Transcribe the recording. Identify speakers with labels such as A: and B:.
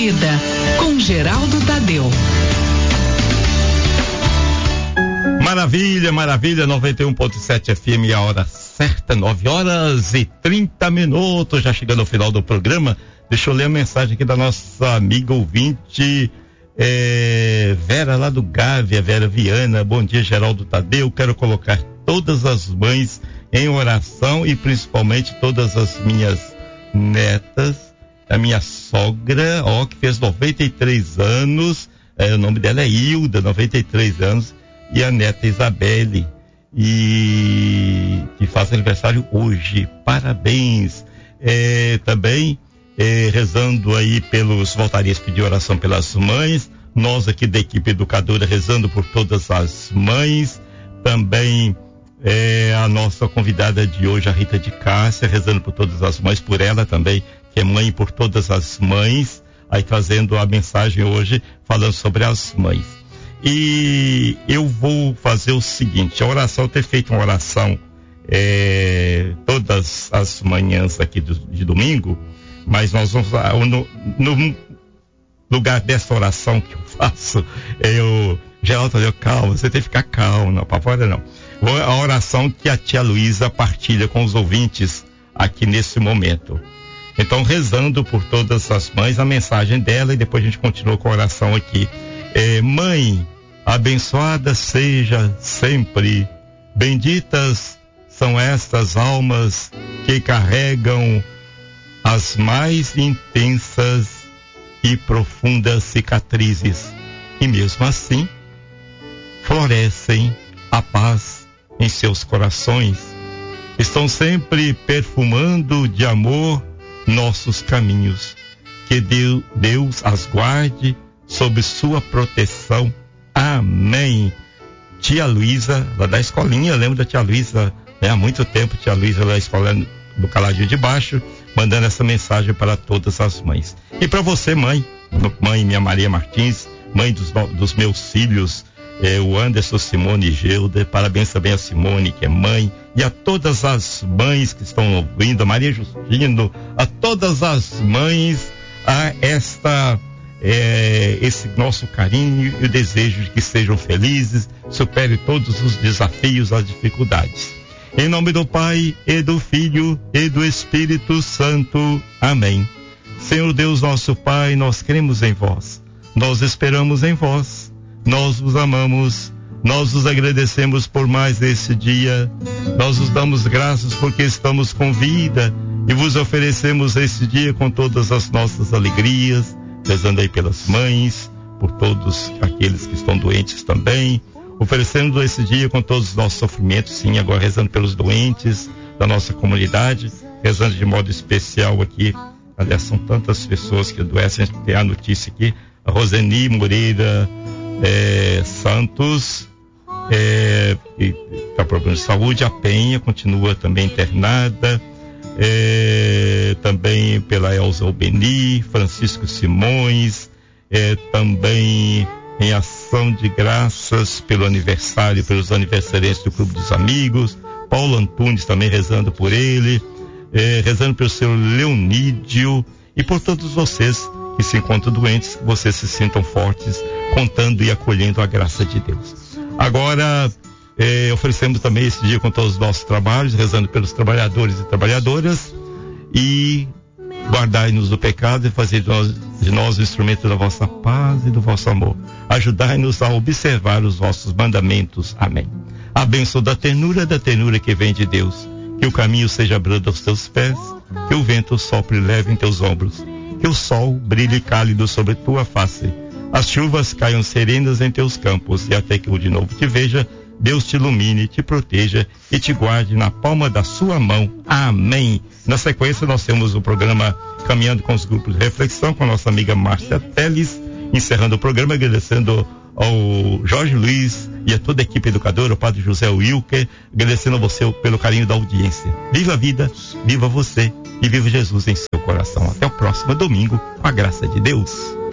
A: Vida, com Geraldo Tadeu.
B: Maravilha, 91.7 FM, a hora certa, 9h30. Já chegando ao final do programa, deixa eu ler a mensagem aqui da nossa amiga ouvinte, Vera, lá do Gávea, Vera Viana. Bom dia, Geraldo Tadeu. Quero colocar todas as mães em oração e principalmente todas as minhas netas, a minha sogra, que fez 93 anos, o nome dela é Hilda, 93 anos, e a neta Isabelle, e que faz aniversário hoje. Parabéns. Também rezando aí voltaria a pedir oração pelas mães, nós aqui da equipe educadora rezando por todas as mães, também a nossa convidada de hoje, a Rita de Cássia, rezando por todas as mães, por ela também, que é mãe por todas as mães, aí trazendo a mensagem hoje, falando sobre as mães. E eu vou fazer o seguinte, eu ter feito uma oração todas as manhãs aqui de domingo, mas nós vamos no lugar dessa oração que eu faço, Geraldo, calma, você tem que ficar calmo, não apavora não. A oração que a tia Luísa partilha com os ouvintes aqui nesse momento. Então, rezando por todas as mães, a mensagem dela, e depois a gente continua com a oração aqui. Mãe, abençoada seja sempre, benditas são estas almas que carregam as mais intensas e profundas cicatrizes, e mesmo assim florescem a paz em seus corações, estão sempre perfumando de amor nossos caminhos. Que Deus as guarde sob sua proteção. Amém. Tia Luísa, lá da escolinha, eu lembro da tia Luísa, há muito tempo, tia Luísa lá da escola do Caladinho de Baixo, mandando essa mensagem para todas as mães. E para você, mãe, minha Maria Martins, mãe dos meus filhos, o Anderson, Simone e Gilda, parabéns também a Simone, que é mãe, e a todas as mães que estão ouvindo, a Maria Justino, a todas as mães, a esse nosso carinho e o desejo de que sejam felizes, supere todos os desafios, as dificuldades. Em nome do Pai, e do Filho, e do Espírito Santo. Amém. Senhor Deus nosso Pai, nós cremos em vós, nós esperamos em vós, nós vos amamos, nós vos agradecemos por mais esse dia, nós vos damos graças porque estamos com vida e vos oferecemos esse dia com todas as nossas alegrias, rezando aí pelas mães, por todos aqueles que estão doentes também, oferecendo esse dia com todos os nossos sofrimentos, sim, agora rezando pelos doentes da nossa comunidade, rezando de modo especial aqui, aliás, são tantas pessoas que adoecem, a gente tem a notícia aqui, a Roseni Moreira Santos, está problema de saúde, a Penha continua também internada, também pela Elza Albeni, Francisco Simões, também em ação de graças pelo aniversário, pelos aniversariantes do Clube dos Amigos, Paulo Antunes também rezando por ele, rezando pelo seu Leonídio e por todos vocês que se encontram doentes, que vocês se sintam fortes, contando e acolhendo a graça de Deus. Agora, oferecemos também esse dia com todos os nossos trabalhos, rezando pelos trabalhadores e trabalhadoras, e guardai-nos do pecado e fazer de nós o instrumento da vossa paz e do vosso amor. Ajudai-nos a observar os vossos mandamentos. Amém. A bênção da ternura que vem de Deus, que o caminho seja brando aos teus pés, que o vento sopre leve em teus ombros, que o sol brilhe cálido sobre tua face, as chuvas caiam serenas em teus campos, e até que eu de novo te veja, Deus te ilumine, te proteja e te guarde na palma da sua mão. Amém. Na sequência, nós temos o programa Caminhando com os Grupos de Reflexão, com a nossa amiga Márcia Teles, encerrando o programa, agradecendo ao Jorge Luiz e a toda a equipe educadora, o Padre José Wilker, agradecendo a você pelo carinho da audiência. Viva a vida, viva você e viva Jesus em seu coração. Até o próximo domingo, com a graça de Deus.